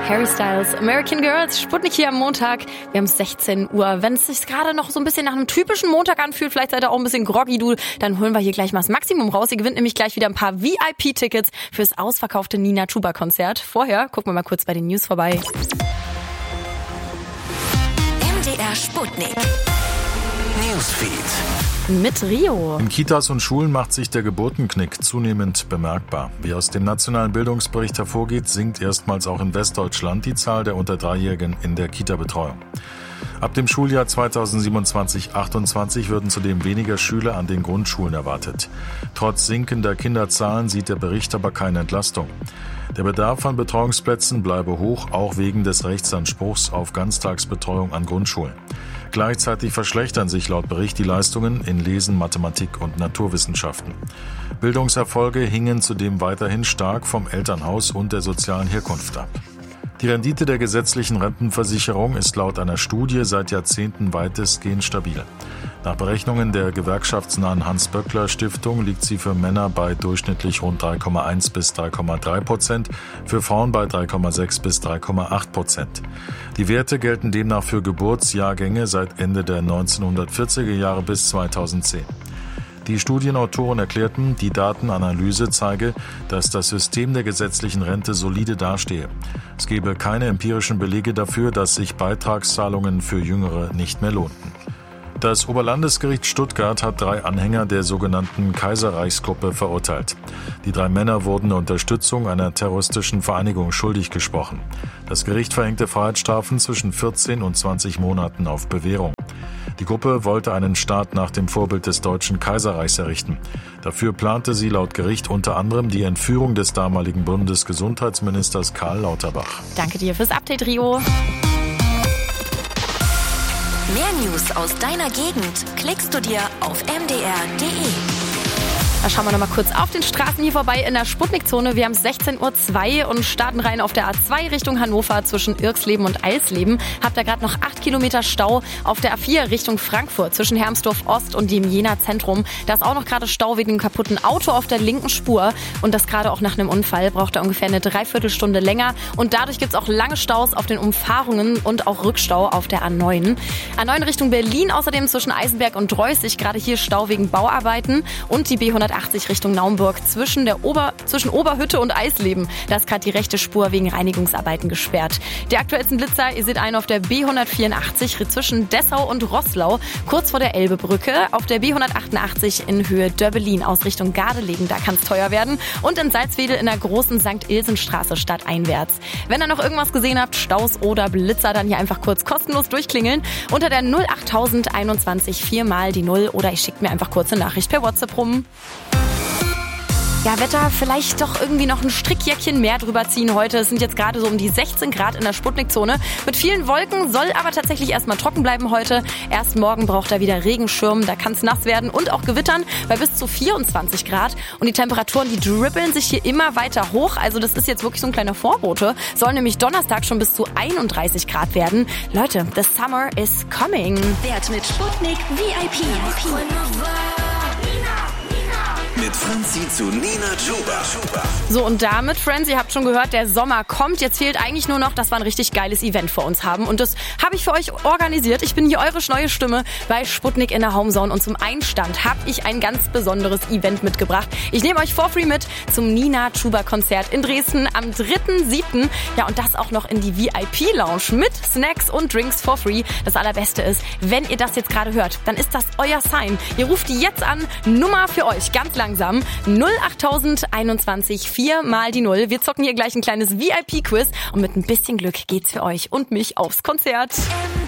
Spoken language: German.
Harry Styles, American Girls, Sputnik hier am Montag. Wir haben 16 Uhr. Wenn es sich gerade noch so ein bisschen nach einem typischen Montag anfühlt, vielleicht seid ihr auch ein bisschen groggy, dann holen wir hier gleich mal das Maximum raus. Ihr gewinnt nämlich gleich wieder ein paar VIP-Tickets fürs ausverkaufte Nina Chuba-Konzert. Vorher gucken wir mal kurz bei den News vorbei. MDR Sputnik Newsfeed mit Rio. In Kitas und Schulen macht sich der Geburtenknick zunehmend bemerkbar. Wie aus dem nationalen Bildungsbericht hervorgeht, sinkt erstmals auch in Westdeutschland die Zahl der unter 3-Jährigen in der Kita-Betreuung. Ab dem Schuljahr 2027/28 würden zudem weniger Schüler an den Grundschulen erwartet. Trotz sinkender Kinderzahlen sieht der Bericht aber keine Entlastung. Der Bedarf an Betreuungsplätzen bleibe hoch, auch wegen des Rechtsanspruchs auf Ganztagsbetreuung an Grundschulen. Gleichzeitig verschlechtern sich laut Bericht die Leistungen in Lesen, Mathematik und Naturwissenschaften. Bildungserfolge hingen zudem weiterhin stark vom Elternhaus und der sozialen Herkunft ab. Die Rendite der gesetzlichen Rentenversicherung ist laut einer Studie seit Jahrzehnten weitestgehend stabil. Nach Berechnungen der gewerkschaftsnahen Hans-Böckler-Stiftung liegt sie für Männer bei durchschnittlich rund 3,1 bis 3,3%, für Frauen bei 3,6 bis 3,8%. Die Werte gelten demnach für Geburtsjahrgänge seit Ende der 1940er Jahre bis 2010. Die Studienautoren erklärten, die Datenanalyse zeige, dass das System der gesetzlichen Rente solide dastehe. Es gebe keine empirischen Belege dafür, dass sich Beitragszahlungen für Jüngere nicht mehr lohnten. Das Oberlandesgericht Stuttgart hat 3 Anhänger der sogenannten Kaiserreichsgruppe verurteilt. Die 3 Männer wurden der Unterstützung einer terroristischen Vereinigung schuldig gesprochen. Das Gericht verhängte Freiheitsstrafen zwischen 14 und 20 Monaten auf Bewährung. Die Gruppe wollte einen Staat nach dem Vorbild des Deutschen Kaiserreichs errichten. Dafür plante sie laut Gericht unter anderem die Entführung des damaligen Bundesgesundheitsministers Karl Lauterbach. Danke dir fürs Update, Rio. Mehr News aus deiner Gegend klickst du dir auf mdr.de. Da schauen wir noch mal kurz auf den Straßen hier vorbei in der Sputnik-Zone. Wir haben 16:02 Uhr und starten rein auf der A2 Richtung Hannover zwischen Irxleben und Eisleben. Habt ihr gerade noch 8 Kilometer Stau auf der A4 Richtung Frankfurt zwischen Hermsdorf Ost und dem Jena Zentrum. Da ist auch noch gerade Stau wegen einem kaputten Auto auf der linken Spur. Und das gerade auch nach einem Unfall braucht er ungefähr eine Dreiviertelstunde länger. Und dadurch gibt es auch lange Staus auf den Umfahrungen und auch Rückstau auf der A9. A9 Richtung Berlin außerdem zwischen Eisenberg und Dreußig. Gerade hier Stau wegen Bauarbeiten. Und die B180 Richtung Naumburg zwischen Oberhütte und Eisleben. Da ist gerade die rechte Spur wegen Reinigungsarbeiten gesperrt. Die aktuellsten Blitzer, ihr seht einen auf der B184 zwischen Dessau und Roßlau, kurz vor der Elbebrücke. Auf der B188 in Höhe Dörbelin aus Richtung Gardelegen, da kann es teuer werden. Und in Salzwedel in der großen St. Ilsenstraße stadteinwärts. Wenn ihr noch irgendwas gesehen habt, Staus oder Blitzer, dann hier einfach kurz kostenlos durchklingeln. Unter der 08021 4 mal die 0 oder ich schickt mir einfach kurz eine Nachricht per WhatsApp rum. Ja, Wetter, vielleicht doch irgendwie noch ein Strickjäckchen mehr drüber ziehen heute. Es sind jetzt gerade so um die 16 Grad in der Sputnik-Zone. Mit vielen Wolken, soll aber tatsächlich erstmal trocken bleiben heute. Erst morgen braucht er wieder Regenschirm, da kann es nass werden und auch gewittern bei bis zu 24 Grad. Und die Temperaturen, die dribbeln sich hier immer weiter hoch. Also das ist jetzt wirklich so ein kleiner Vorbote. Soll nämlich Donnerstag schon bis zu 31 Grad werden. Leute, the summer is coming. Wert mit Sputnik VIP. Mit Franzi zu Nina Chuba. So, und damit, Friends, ihr habt schon gehört, der Sommer kommt. Jetzt fehlt eigentlich nur noch, dass wir ein richtig geiles Event vor uns haben. Und das habe ich für euch organisiert. Ich bin hier eure neue Stimme bei Sputnik in der Homezone. Und zum Einstand habe ich ein ganz besonderes Event mitgebracht. Ich nehme euch for free mit zum Nina Chuba-Konzert in Dresden am 3.7. Ja, und das auch noch in die VIP-Lounge mit Snacks und Drinks for free. Das Allerbeste ist, wenn ihr das jetzt gerade hört, dann ist das euer Sign. Ihr ruft die jetzt an. Nummer für euch, ganz langsam. 08021 4 mal die 0. Wir zocken hier gleich ein kleines VIP-Quiz und mit ein bisschen Glück geht's für euch und mich aufs Konzert.